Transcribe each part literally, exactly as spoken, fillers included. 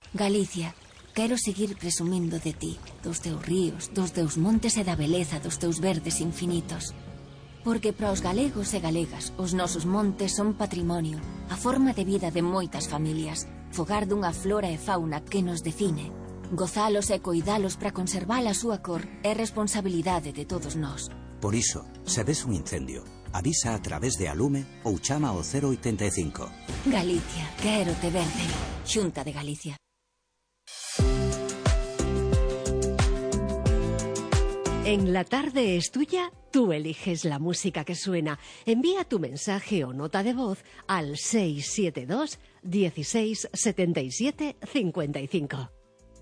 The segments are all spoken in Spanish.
Galicia, quero seguir presumindo de ti, dos teus ríos, dos teus montes e da beleza dos teus verdes infinitos. Porque para os galegos e galegas, os nosos montes son patrimonio, a forma de vida de moitas familias, fogar dunha flora e fauna que nos define. Gozalos e coidalos para conservar a súa cor é responsabilidade de todos nós. Por iso, se ves un incendio, avisa a través de Alume ou chama ao cero oitenta e cinco. Galicia, quero te verde. Xunta de Galicia. En La Tarde es Tuya, tú eliges la música que suena. Envía tu mensaje o nota de voz al seis siete dos, dieciséis, setenta y siete, cincuenta y cinco.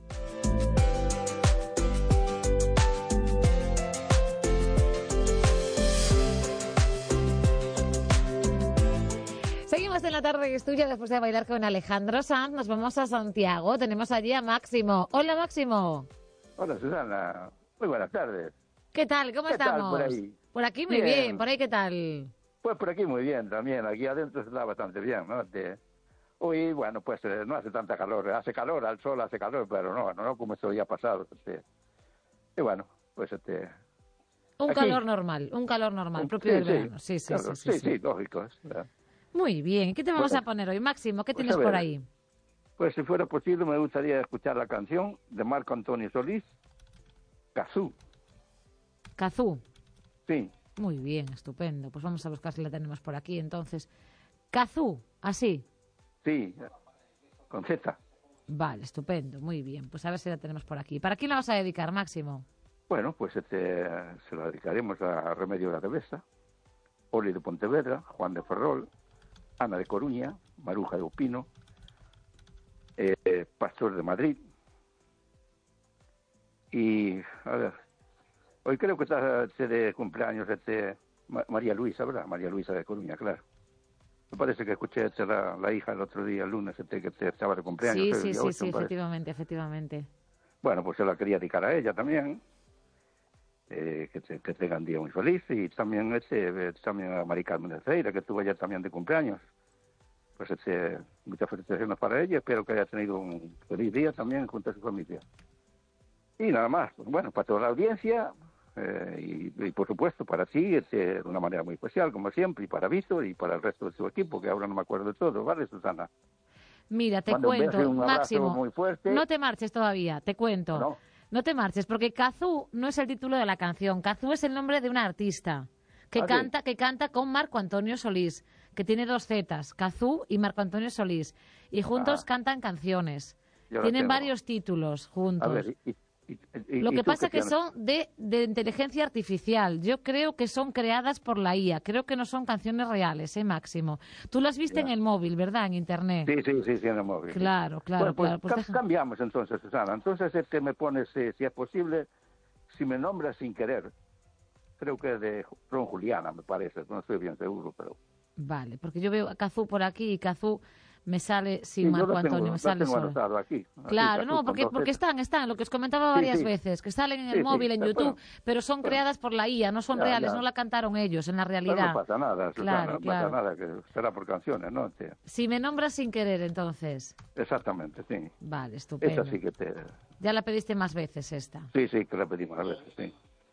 Seguimos en La Tarde es Tuya después de bailar con Alejandro Sanz. Nos vamos a Santiago. Tenemos allí a Máximo. Hola, Máximo. Hola, Susana. Muy buenas tardes. ¿Qué tal? ¿Cómo ¿Qué estamos? tal por ahí? Por aquí muy bien. bien. ¿Por ahí qué tal? Pues por aquí muy bien también. Aquí adentro está bastante bien, ¿no? De... Hoy, bueno, pues eh, no hace tanta calor. Hace calor, al sol hace calor, pero no, no, no como estos días pasados. Este... Y bueno, pues este... Un aquí... calor normal, un calor normal, un... propio sí, del sí, verano. Sí, sí, claro, sí, sí, sí, sí. sí, lógico. Es, ¿verdad? Muy bien. ¿Qué te vamos bueno, a poner hoy, Máximo? ¿Qué pues tienes ver, por ahí? Pues si fuera posible me gustaría escuchar la canción de Marco Antonio Solís, Cazú. Cazú. Sí. Muy bien, estupendo. Pues vamos a buscar si la tenemos por aquí. Entonces, Cazú, así. Sí, con Z. Vale, estupendo, muy bien. Pues a ver si la tenemos por aquí. ¿Para quién la vas a dedicar, Máximo? Bueno, pues este, se la dedicaremos a Remedio de la Revesa, Oli de Pontevedra, Juan de Ferrol, Ana de Coruña, Maruja de Upino, eh, Pastor de Madrid. Y, a ver, hoy creo que está de cumpleaños este María Luisa, ¿verdad? María Luisa de Coruña, claro. Me parece que escuché este, la, la hija el otro día, el lunes, este, que este, estaba de cumpleaños. Sí, el sí, día sí, ocho, sí, efectivamente, efectivamente. Bueno, pues se la quería dedicar a ella también. Eh, que, te, que tengan un día muy feliz. Y también este, también a Mari Carmen de Ceira, que estuvo ayer también de cumpleaños. Pues este, muchas felicitaciones para ella. Espero que haya tenido un feliz día también junto a su familia. Y nada más, pues bueno, para toda la audiencia eh, y, y por supuesto para ti, este, de una manera muy especial, como siempre, y para Víctor y para el resto de su equipo, que ahora no me acuerdo de todo, ¿vale, Susana? Mira, te Mando cuento, un beso, un abrazo Máximo, muy fuerte. no te marches todavía, te cuento. No. No te marches, porque Cazú no es el título de la canción. Cazú es el nombre de una artista que ¿Ah, canta sí? que canta con Marco Antonio Solís, que tiene dos zetas, Cazú y Marco Antonio Solís, y juntos Ah. cantan canciones. Yo la Tienen tengo. varios títulos juntos. A ver, y, y, y, y, Lo y que tú pasa qué que tienes? son de, de inteligencia artificial. Yo creo que son creadas por la I A. Creo que no son canciones reales, ¿eh, Máximo? Tú las viste Ya. en el móvil, ¿verdad? En Internet. Sí, sí, sí, sí, en el móvil. sí. Claro, claro, Bueno, pues, claro. Pues cam- deja- cambiamos entonces, Susana. Entonces este me pones, eh, si es posible, si me nombras sin querer. Creo que es de Ron Juliana, me parece. No estoy bien seguro, pero... Vale, porque yo veo a Cazú por aquí y Cazú me sale sin Sí, yo Marco lo tengo, Antonio, me lo sale tengo solo. anotado aquí. Claro, Aquí, no, con porque dos porque letras. están, están, lo que os comentaba Sí, varias sí. veces, que salen en Sí, el sí, móvil, en pero YouTube, bueno, pero son bueno. creadas por la I A, no son Ya, reales, ya. no la cantaron ellos en la Pero realidad. no pasa nada, Susana, Claro, no claro. pasa nada, que será por canciones, ¿no? Te- Si me nombras sin querer, entonces. Exactamente, sí. Vale, estupendo. Esa sí que te... Ya la pediste más veces esta. Sí, sí, que repetimos a veces, sí.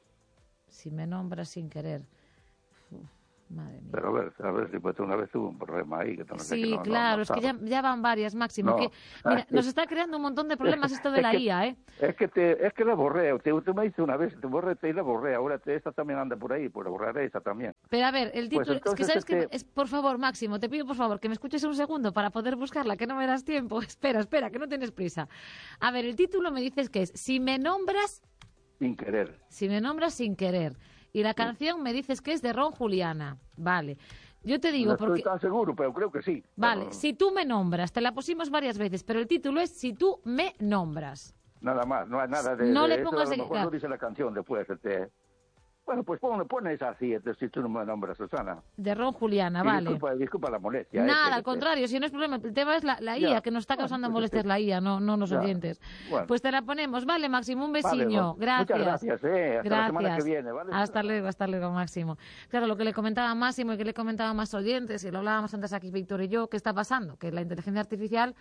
Si me nombras sin querer. Uf, madre mía. Pero a ver, a ver si pues una vez tuvo un problema ahí. Que no sé, Sí, que no- no- claro, no es que estaba. ya, ya van varias, Máximo. No. Que, mira, nos está creando un montón de problemas esto de Es la que- I A, ¿eh? Es que te, es que la borré. Te, usted me dice una vez, te borré te y la borré. Ahora te, esta también anda por ahí, pues la borraré esa también. Pero a ver, el Pues título, es que entonces sabes es que, que- es, por favor, Máximo, te pido por favor que me escuches un segundo para poder buscarla, que no me das tiempo. Espera, espera, que no tienes prisa. A ver, el título me dices que es Si me nombras, Sin querer. si me nombras sin querer. Y la canción me dices que es de Ron Juliana. Vale. Yo te digo No porque... estoy tan seguro, pero creo que sí. Vale, Pero si tú me nombras, te la pusimos varias veces, pero el título es Si tú me nombras. Nada más, no hay nada de, No de le eso. pongas A lo en- mejor claro. no dice la canción después. Este... Bueno, pues pon, pon esa así, este, si tú no me nombras, Susana. De Ron Juliana, Y vale. disculpa, disculpa la molestia. eh, Nada, que- al contrario, si no es problema. El tema es la, la Ya. I A, que nos está Bueno, causando pues molestias sí. la I A, no, no los Ya. oyentes. Bueno. Pues te la ponemos. Vale, Máximo, un Vale, besiño. bueno. Gracias. Muchas gracias, eh. Hasta la semana Gracias. que viene, ¿vale? Hasta luego, hasta luego, Máximo. Claro, lo que le comentaba a Máximo y que le comentaba a más oyentes, y lo hablábamos antes aquí Víctor y yo, ¿qué está pasando? Que la inteligencia artificial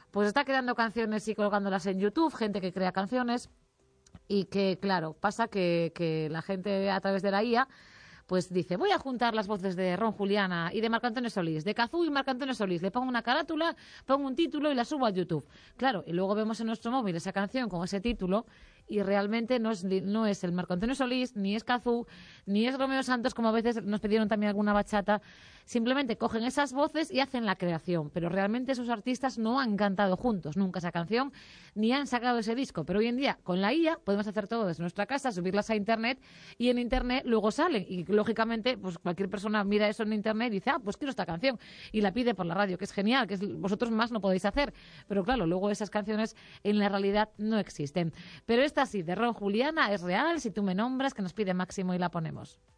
pues está creando canciones y colgándolas en YouTube, gente que crea canciones y que, claro, pasa que, que la gente a través de la I A pues dice, voy a juntar las voces de Ron Juliana y de Marco Antonio Solís, de Cazú y Marco Antonio Solís, le pongo una carátula, pongo un título y la subo a YouTube. Claro, y luego vemos en nuestro móvil esa canción con ese título y realmente no es, no es el Marco Antonio Solís, ni es Cazú, ni es Romeo Santos, como a veces nos pidieron también alguna bachata. Simplemente cogen esas voces y hacen la creación, pero realmente esos artistas no han cantado juntos nunca esa canción, ni han sacado ese disco. Pero hoy en día, con la I A, podemos hacer todo desde nuestra casa, subirlas a Internet, y en Internet luego salen. Y lógicamente, pues cualquier persona mira eso en Internet y dice, ah, pues quiero esta canción, y la pide por la radio, que es genial, que es, vosotros más no podéis hacer. Pero claro, luego esas canciones en la realidad no existen. Pero esta sí, de Ron Juliana, es real, si tú me nombras, que nos pide Máximo y la ponemos.